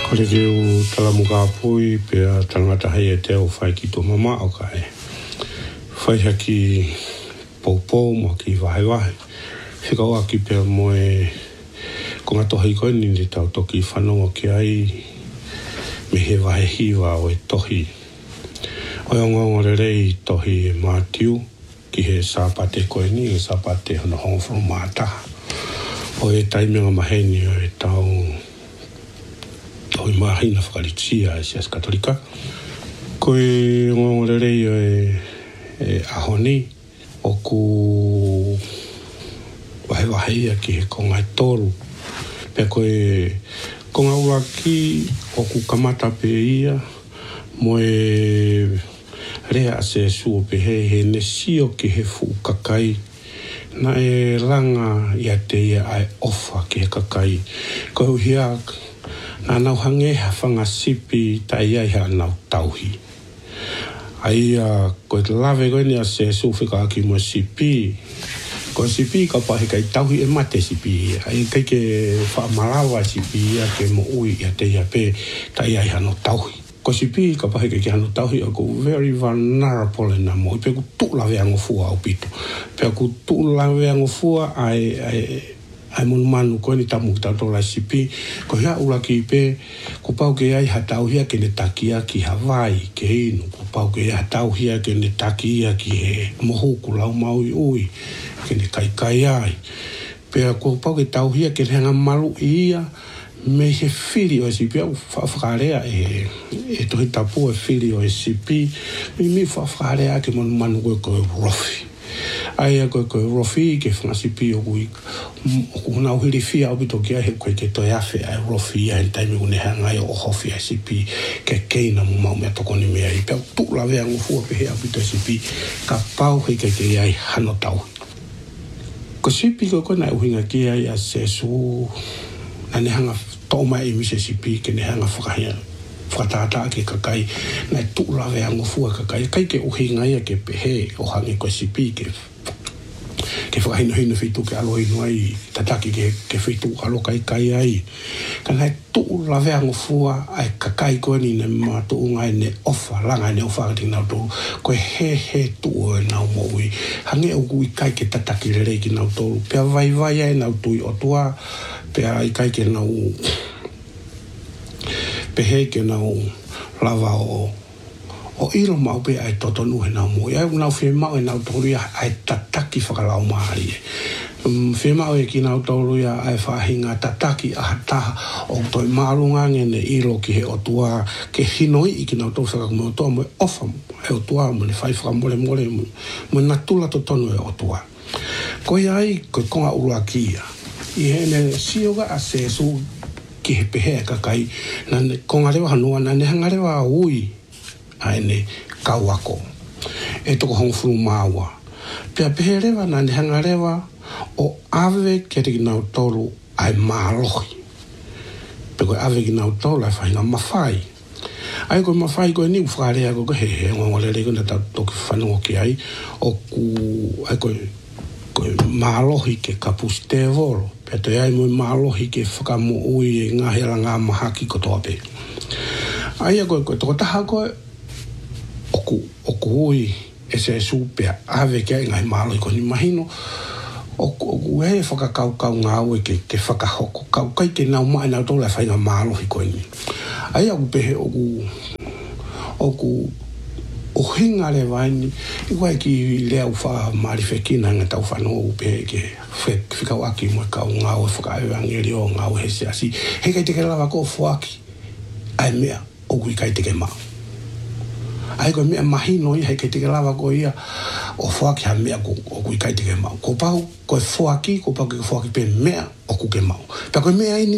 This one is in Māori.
Kore ke o talamuka pui pe a tangata hei e te o whai ki tō mama o ka e. Whai haki poupou mo ki wahe wahe. Whika oa ki pe mo e ko ngā tohi koe ni ni tau toki whanonga ki ai me he wahe hiwa o e tohi. O e ngongore rei tohi e mātiu ki he sāpate koe ni e sāpate hana hongwhuru mātaha. O e taimenga maheni o e tau tohi mahina whakaritia e sias katolika. Ko e ngongore rei o e ahoni o ku wahe ia ki he konga e toru. Pea ko e konga ua ki o ku kamata pe ia mo e rea se suo pe he nesio ki he fu kakai. Na e ranga ia te ia ai ofa ki he kakai. Ko hia na nau hange hawhanga sipi tai ai ha nau tauhi. Ai ko e lawe koe ni a se sufika aki mo sipi. Ko sipi ka pahe kai tauhi e mate sipi. Ai kai ke whaamarawa sipi ia ke mo ui ia te ia pe tai ai ha nau tauhi. Ko sipi ka pahe kai ke hano tauhi a ko very vulnerable na mo. Pe ku tu lawe ango fua au pito. Pe ku tu lawe ango fua ai mon manu ko ni tamu ta to la sipi ko ya ula ki pe ko pau ke ai hatau hia ke ne takia ki Hawaii ke ino ko pau ke hatau hia ke ne takia ki he mohu ku lau maui ui ke ne kai ai pe ko pau ke tau hia ke hanga malu ia me he fili o sipi au whawhakarea e tohi tapu e fili o sipi mi whawhakarea ke mon manu ko rofi ai ko rofi ke fangasipi o kui o na uhiri fia o bito kia he koe ke toi afe ai rofi ai taimi une hanga o hofi ai sipi ke keina mo mau mea toko ni mea i pia tu la vea ngufua pe he au bito sipi ka pau he ke ai hano tau ko sipi ko na uhinga ki ai a se su na ne hanga toma i mi se sipi ke ne hanga whakahia whakatata ke kakai na tu la vea ngufua kakai kai ke uhinga ia ke pehe o hangi ko sipi ke whakahino hino whitu ke alo ino ai tataki ke whitu alo kai ai kana tu la vea ngufua ai kakai ko ni ne matu ungai ne ofa langa ne ofa ki na to ko he tu o na mo ui hangi o kui kai ke tataki le ki na to pe vai ai na tu o tua pe ai kai ke na pe he ke na lava o ilo mau pe ai totonu he na mo ia una fe mau e na toria ai tataki whakalau maari fe mau e ki na toria ai whahinga tataki a hata o toi marunga ngene ilo ki he o tua ke hinoi i ki na tosa ka mo to mo ofa e o tua mo le fai mole mo na tula totonu e o tua ko ai ko konga ura kia i he ne sioga a se su ki he pehe kakai na konga rewa hanua na ne hanga rewa ui ai ne kauako e toko hongfuru maua pia pehe rewa na ne hanga rewa o ave ke te kinau toru ai maalohi pe koe ave kinau toru ai whahinga mawhai ai koe mawhai koe ni whakarea koe he ngongolere koe na tau toki whanongo ki ai o ku ai koe maalohi ke kapus te voro pe te ai moi maalohi ke whakamu ui e ngahera ngā mahaki ko toa pe ai koe toko taha koe oku ui e se supea ave ke ngai malo ko ni mahino oku he whakakau ngā ue ke whakahoko kau kai ke nau mai nau tōla whainga malo ko ni ai au pehe oku o hinga le vaini i wai ki lea uwha marifekina nga tau whanau pehe ke whikau aki mo kau ngā ue whakaewa ngeri o ngā ue he se asi he kai teke lawa ko fuaki ai mea oku i kai teke mau ai ko mea mahino i hei kei teke lawa ko ia o whaaki ha mea ko kui kai teke mau. Ko pau, ko e whaaki, ko pau ke whaaki pe mea o ku ke mau. Pea ko mea ini